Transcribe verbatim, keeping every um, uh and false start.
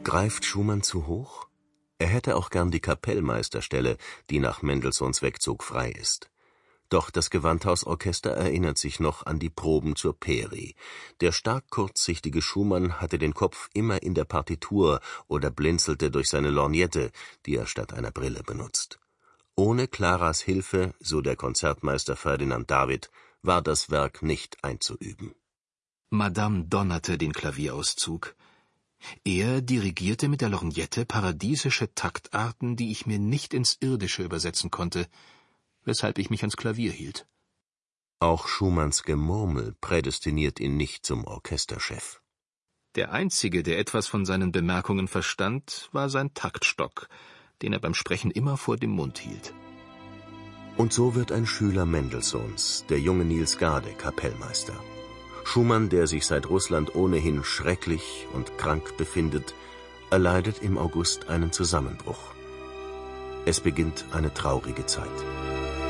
Greift Schumann zu hoch? Er hätte auch gern die Kapellmeisterstelle, die nach Mendelssohns Wegzug frei ist. Doch das Gewandhausorchester erinnert sich noch an die Proben zur Peri. Der stark kurzsichtige Schumann hatte den Kopf immer in der Partitur oder blinzelte durch seine Lorgnette, die er statt einer Brille benutzt. Ohne Claras Hilfe, so der Konzertmeister Ferdinand David, war das Werk nicht einzuüben. Madame donnerte den Klavierauszug. Er dirigierte mit der Lorgnette paradiesische Taktarten, die ich mir nicht ins Irdische übersetzen konnte, weshalb ich mich ans Klavier hielt. Auch Schumanns Gemurmel prädestiniert ihn nicht zum Orchesterchef. Der Einzige, der etwas von seinen Bemerkungen verstand, war sein Taktstock, den er beim Sprechen immer vor dem Mund hielt. Und so wird ein Schüler Mendelssohns, der junge Niels Gade, Kapellmeister. Schumann, der sich seit Russland ohnehin schrecklich und krank befindet, erleidet im August einen Zusammenbruch. Es beginnt eine traurige Zeit.